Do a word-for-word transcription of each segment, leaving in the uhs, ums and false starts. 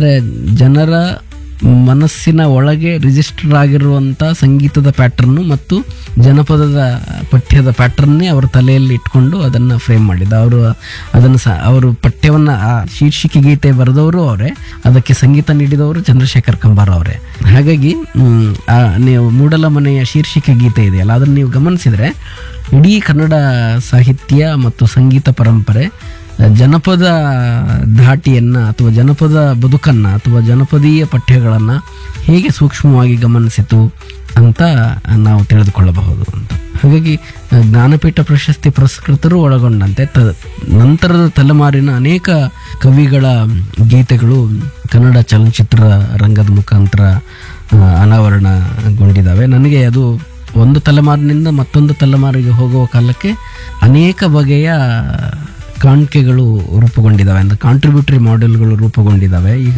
ಅಂದರೆ ಜನರ ಮನಸ್ಸಿನ ಒಳಗೆ ರಿಜಿಸ್ಟರ್ ಆಗಿರುವಂಥ ಸಂಗೀತದ ಪ್ಯಾಟರ್ನು ಮತ್ತು ಜನಪದದ ಪಠ್ಯದ ಪ್ಯಾಟರ್ನ್ನೇ ಅವರ ತಲೆಯಲ್ಲಿ ಇಟ್ಕೊಂಡು ಅದನ್ನು ಫ್ರೇಮ್ ಮಾಡಿದ. ಅವರು ಅದನ್ನು ಸಹ ಅವರು ಪಠ್ಯವನ್ನು ಆ ಶೀರ್ಷಿಕೆ ಗೀತೆ ಬರೆದವರು ಅವರೇ, ಅದಕ್ಕೆ ಸಂಗೀತ ನೀಡಿದವರು ಚಂದ್ರಶೇಖರ್ ಕಂಬಾರ ಅವರೇ. ಹಾಗಾಗಿ ನೀವು ಮೂಡಲ ಮನೆಯ ಶೀರ್ಷಿಕೆ ಗೀತೆ ಇದೆಯಲ್ಲ, ಅದನ್ನು ನೀವು ಗಮನಿಸಿದರೆ ಇಡೀ ಕನ್ನಡ ಸಾಹಿತ್ಯ ಮತ್ತು ಸಂಗೀತ ಪರಂಪರೆ ಜನಪದ ಧಾಟಿಯನ್ನು ಅಥವಾ ಜನಪದ ಬದುಕನ್ನು ಅಥವಾ ಜನಪದೀಯ ಪಠ್ಯಗಳನ್ನು ಹೇಗೆ ಸೂಕ್ಷ್ಮವಾಗಿ ಗಮನಿಸಿತು ಅಂತ ನಾವು ತಿಳಿದುಕೊಳ್ಳಬಹುದು ಅಂತ. ಹಾಗಾಗಿ ಜ್ಞಾನಪೀಠ ಪ್ರಶಸ್ತಿ ಪುರಸ್ಕೃತರು ಒಳಗೊಂಡಂತೆ ತ ನಂತರದ ತಲೆಮಾರಿನ ಅನೇಕ ಕವಿಗಳ ಗೀತೆಗಳು ಕನ್ನಡ ಚಲನಚಿತ್ರ ರಂಗದ ಮುಖಾಂತರ ಅನಾವರಣಗೊಂಡಿದ್ದಾವೆ. ನನಗೆ ಅದು ಒಂದು ತಲೆಮಾರಿನಿಂದ ಮತ್ತೊಂದು ತಲೆಮಾರಿಗೆ ಹೋಗುವ ಕಾಲಕ್ಕೆ ಅನೇಕ ಬಗೆಯ ಕಾಣಿಕೆಗಳು ರೂಪುಗೊಂಡಿದ್ದಾವೆ, ಅಂದರೆ ಕಾಂಟ್ರಿಬ್ಯೂಟರಿ ಮಾಡೆಲ್ಗಳು ರೂಪುಗೊಂಡಿದ್ದಾವೆ. ಈಗ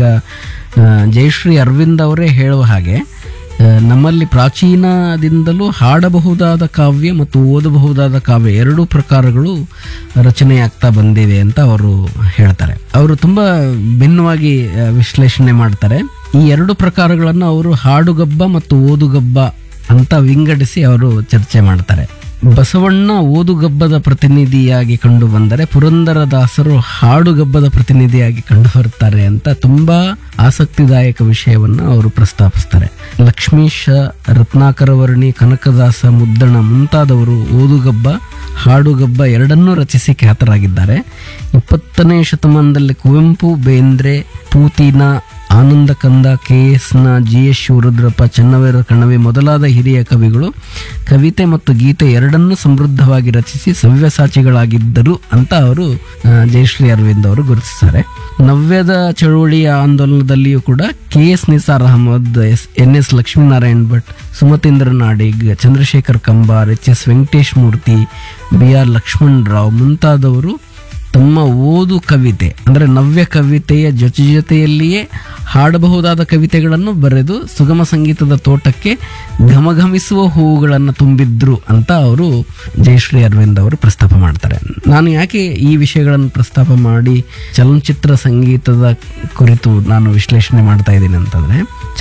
ಜಯಶ್ರೀ ಅರವಿಂದ್ ಅವರೇ ಹೇಳುವ ಹಾಗೆ ನಮ್ಮಲ್ಲಿ ಪ್ರಾಚೀನದಿಂದಲೂ ಹಾಡಬಹುದಾದ ಕಾವ್ಯ ಮತ್ತು ಓದಬಹುದಾದ ಕಾವ್ಯ ಎರಡೂ ಪ್ರಕಾರಗಳು ರಚನೆಯಾಗ್ತಾ ಬಂದಿವೆ ಅಂತ ಅವರು ಹೇಳ್ತಾರೆ. ಅವರು ತುಂಬ ಭಿನ್ನವಾಗಿ ವಿಶ್ಲೇಷಣೆ ಮಾಡ್ತಾರೆ. ಈ ಎರಡು ಪ್ರಕಾರಗಳನ್ನು ಅವರು ಹಾಡುಗಬ್ಬ ಮತ್ತು ಓದುಗಬ್ಬ ಅಂತ ವಿಂಗಡಿಸಿ ಅವರು ಚರ್ಚೆ ಮಾಡ್ತಾರೆ. ಬಸವಣ್ಣ ಓದುಗಬ್ಬದ ಪ್ರತಿನಿಧಿಯಾಗಿ ಕಂಡು ಬಂದರೆ ಪುರಂದರದಾಸರು ಹಾಡುಗಬ್ಬದ ಪ್ರತಿನಿಧಿಯಾಗಿ ಕಂಡು ಬರ್ತಾರೆ ಅಂತ ತುಂಬಾ ಆಸಕ್ತಿದಾಯಕ ವಿಷಯವನ್ನು ಅವರು ಪ್ರಸ್ತಾಪಿಸ್ತಾರೆ. ಲಕ್ಷ್ಮೀಶ, ರತ್ನಾಕರವರ್ಣಿ, ಕನಕದಾಸ, ಮುದ್ದಣ ಮುಂತಾದವರು ಓದುಗಬ್ಬ ಹಾಡುಗಬ್ಬ ಎರಡನ್ನೂ ರಚಿಸಿ ಖ್ಯಾತರಾಗಿದ್ದಾರೆ. ಇಪ್ಪತ್ತನೇ ಶತಮಾನದಲ್ಲಿ ಕುವೆಂಪು, ಬೇಂದ್ರೆ, ಪೂತಿನ, ಆನಂದ ಕಂದ, ಕೆ ಎಸ್ ನ, ಜಿ ಎಸ್ ಶಿವರುದ್ರಪ್ಪ, ಚೆನ್ನವೀರ ಕಣವಿ ಮೊದಲಾದ ಹಿರಿಯ ಕವಿಗಳು ಕವಿತೆ ಮತ್ತು ಗೀತೆ ಎರಡನ್ನೂ ಸಮೃದ್ಧವಾಗಿ ರಚಿಸಿ ಸವ್ಯಸಾಚಿಗಳಾಗಿದ್ದರು ಅಂತ ಅವರು ಜಯಶ್ರೀ ಅರವಿಂದ್ ಅವರು ಗುರುತಿಸ್ತಾರೆ. ನವ್ಯದ ಚಳುವಳಿಯ ಆಂದೋಲನದಲ್ಲಿಯೂ ಕೂಡ K S Nisar Ahmed, S N S Lakshminarayan Bhat, Sumatheendra Nadig, Chandrashekhar Kambar, H S Venkatesh ಮೂರ್ತಿ, ಬಿ ಆರ್ ಲಕ್ಷ್ಮಣ್ ರಾವ್ ಮುಂತಾದವರು ತಮ್ಮ ಓದು ಕವಿತೆ ಅಂದರೆ ನವ್ಯ ಕವಿತೆಯ ಜೊತೆ ಜೊತೆಯಲ್ಲಿಯೇ ಹಾಡಬಹುದಾದ ಕವಿತೆಗಳನ್ನು ಬರೆದು ಸುಗಮ ಸಂಗೀತದ ತೋಟಕ್ಕೆ ಘಮಘಮಿಸುವ ಹೂವುಗಳನ್ನು ತುಂಬಿದ್ರು ಅಂತ ಅವರು ಜಯಶ್ರೀ ಅರವಿಂದ್ ಅವರು ಪ್ರಸ್ತಾಪ ಮಾಡ್ತಾರೆ. ನಾನು ಯಾಕೆ ಈ ವಿಷಯಗಳನ್ನು ಪ್ರಸ್ತಾಪ ಮಾಡಿ ಚಲನಚಿತ್ರ ಸಂಗೀತದ ಕುರಿತು ನಾನು ವಿಶ್ಲೇಷಣೆ ಮಾಡ್ತಾ ಇದ್ದೀನಿ ಅಂತಂದರೆ,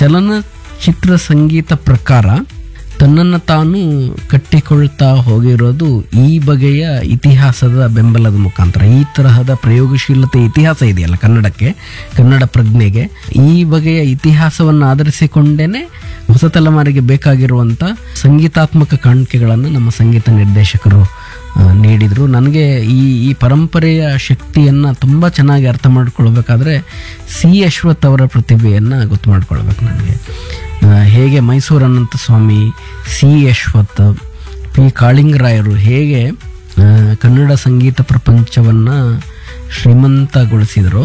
ಚಲನಚಿತ್ರ ಸಂಗೀತ ಪ್ರಕಾರ ತನ್ನನ್ನು ತಾನು ಕಟ್ಟಿಕೊಳ್ತಾ ಹೋಗಿರೋದು ಈ ಬಗೆಯ ಇತಿಹಾಸದ ಬೆಂಬಲದ ಮುಖಾಂತರ. ಈ ತರಹದ ಪ್ರಯೋಗಶೀಲತೆ ಇತಿಹಾಸ ಇದೆಯಲ್ಲ ಕನ್ನಡಕ್ಕೆ, ಕನ್ನಡ ಪ್ರಜ್ಞೆಗೆ, ಈ ಬಗೆಯ ಇತಿಹಾಸವನ್ನು ಆಧರಿಸಿಕೊಂಡೇನೆ ಹೊಸ ತಲೆಮಾರಿಗೆ ಬೇಕಾಗಿರುವಂಥ ಸಂಗೀತಾತ್ಮಕ ಕಾಣಿಕೆಗಳನ್ನು ನಮ್ಮ ಸಂಗೀತ ನಿರ್ದೇಶಕರು ನೀಡಿದರು. ನನಗೆ ಈ ಈ ಪರಂಪರೆಯ ಶಕ್ತಿಯನ್ನು ತುಂಬ ಚೆನ್ನಾಗಿ ಅರ್ಥ ಮಾಡ್ಕೊಳ್ಬೇಕಾದ್ರೆ ಸಿ ಅಶ್ವಥ್ ಅವರ ಪ್ರತಿಭೆಯನ್ನು ಗೊತ್ತು ಮಾಡ್ಕೊಳ್ಬೇಕು. ನನಗೆ ಹೇಗೆ ಮೈಸೂರು ಅನಂತ ಸ್ವಾಮಿ, ಸಿ ಅಶ್ವಥ್, ಪಿ ಕಾಳಿಂಗರಾಯರು ಹೇಗೆ ಕನ್ನಡ ಸಂಗೀತ ಪ್ರಪಂಚವನ್ನು ಶ್ರೀಮಂತಗೊಳಿಸಿದರು,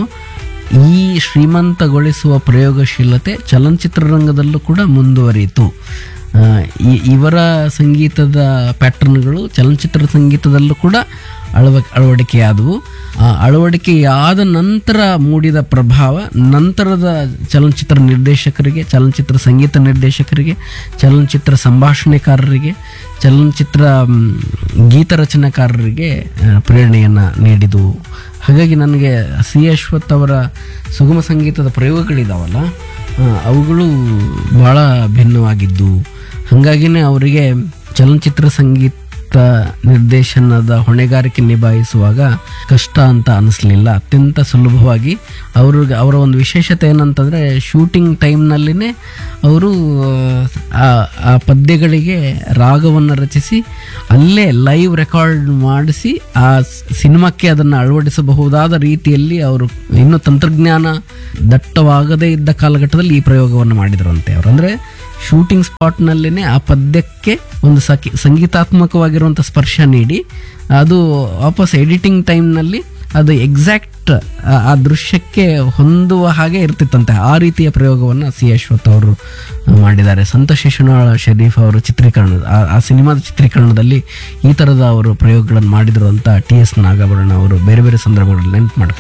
ಈ ಶ್ರೀಮಂತಗೊಳಿಸುವ ಪ್ರಯೋಗಶೀಲತೆ ಚಲನಚಿತ್ರರಂಗದಲ್ಲೂ ಕೂಡ ಮುಂದುವರಿಯಿತು. ಇವರ ಸಂಗೀತದ ಪ್ಯಾಟರ್ನ್ಗಳು ಚಲನಚಿತ್ರ ಸಂಗೀತದಲ್ಲೂ ಕೂಡ ಅಳವ ಅಳವಡಿಕೆಯಾದವು. ಆ ಅಳವಡಿಕೆಯಾದ ನಂತರ ಮೂಡಿದ ಪ್ರಭಾವ ನಂತರದ ಚಲನಚಿತ್ರ ನಿರ್ದೇಶಕರಿಗೆ, ಚಲನಚಿತ್ರ ಸಂಗೀತ ನಿರ್ದೇಶಕರಿಗೆ, ಚಲನಚಿತ್ರ ಸಂಭಾಷಣೆಕಾರರಿಗೆ, ಚಲನಚಿತ್ರ ಗೀತ ರಚನೆಕಾರರಿಗೆ ಪ್ರೇರಣೆಯನ್ನು ನೀಡಿದವು. ಹಾಗಾಗಿ ನನಗೆ ಸಿ ಅಶ್ವಥ್ ಅವರ ಸುಗಮ ಸಂಗೀತದ ಪ್ರಯೋಗಗಳಿದಾವಲ್ಲ, ಅವುಗಳು ಭಾಳ ಭಿನ್ನವಾಗಿದ್ದು, ಹಾಗಾಗಿನೇ ಅವರಿಗೆ ಚಲನಚಿತ್ರ ಸಂಗೀತ ನಿರ್ದೇಶನದ ಹೊಣೆಗಾರಿಕೆ ನಿಭಾಯಿಸುವಾಗ ಕಷ್ಟ ಅಂತ ಅನಿಸ್ಲಿಲ್ಲ. ಅತ್ಯಂತ ಸುಲಭವಾಗಿ ಅವ್ರಿಗೆ ಅವರ ಒಂದು ವಿಶೇಷತೆ ಏನಂತಂದರೆ, ಶೂಟಿಂಗ್ ಟೈಮ್ನಲ್ಲಿನೇ ಅವರು ಆ ಪದ್ಯಗಳಿಗೆ ರಾಗವನ್ನು ರಚಿಸಿ ಅಲ್ಲೇ ಲೈವ್ ರೆಕಾರ್ಡ್ ಮಾಡಿಸಿ ಆ ಸಿನಿಮಾಕ್ಕೆ ಅದನ್ನು ಅಳವಡಿಸಬಹುದಾದ ರೀತಿಯಲ್ಲಿ ಅವರು ಇನ್ನೂ ತಂತ್ರಜ್ಞಾನ ದಟ್ಟವಾಗದೇ ಇದ್ದ ಕಾಲಘಟ್ಟದಲ್ಲಿ ಈ ಪ್ರಯೋಗವನ್ನು ಮಾಡಿದರಂತೆ ಅವರು. ಅಂದರೆ ಶೂಟಿಂಗ್ ಸ್ಪಾಟ್ನಲ್ಲಿನೇ ಆ ಪದ್ಯಕ್ಕೆ ಒಂದು ಸಕಿ ಸಂಗೀತಾತ್ಮಕವಾಗಿರುವಂಥ ಸ್ಪರ್ಶ ನೀಡಿ ಅದು ವಾಪಸ್ ಎಡಿಟಿಂಗ್ ಟೈಮ್ನಲ್ಲಿ ಅದು ಎಕ್ಸಾಕ್ಟ್ ಆ ದೃಶ್ಯಕ್ಕೆ ಹೊಂದುವ ಹಾಗೆ ಇರ್ತಿತ್ತಂತೆ. ಆ ರೀತಿಯ ಪ್ರಯೋಗವನ್ನು ಸಿ ಅಶ್ವಥ್ ಅವರು ಮಾಡಿದ್ದಾರೆ. ಸಂತೋಷ್ ಶಿಶುನಾಳ ಶರೀಫ್ ಅವರು ಚಿತ್ರೀಕರಣ ಆ ಸಿನಿಮಾದ ಚಿತ್ರೀಕರಣದಲ್ಲಿ ಈ ಥರದ ಅವರು ಪ್ರಯೋಗಗಳನ್ನು ಮಾಡಿದರು ಅಂತ ಟಿ ಎಸ್ ನಾಗಾಭರಣ ಅವರು ಬೇರೆ ಬೇರೆ ಸಂದರ್ಭಗಳಲ್ಲಿ ನೆನಪು ಮಾಡ್ತಾರೆ.